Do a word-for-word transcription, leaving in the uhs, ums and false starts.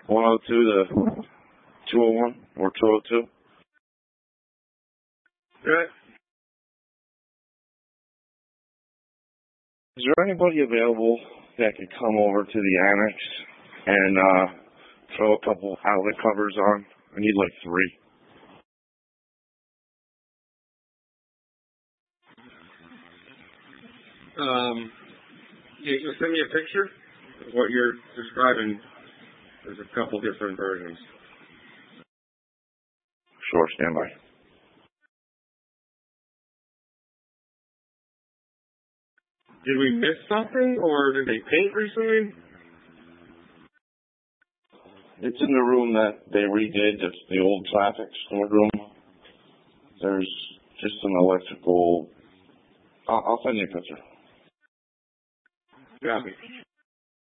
one oh two to two oh one or two oh two. Right. Is there anybody available that could come over to the annex and uh, throw a couple outlet covers on? I need like three. Um, you, you send me a picture of what you're describing. There's a couple different versions. Sure, stand by. Did we miss something, or did they paint recently? It's in the room that they redid. It's the old traffic stored room. There's just an electrical. I'll, I'll send you a picture. Got me.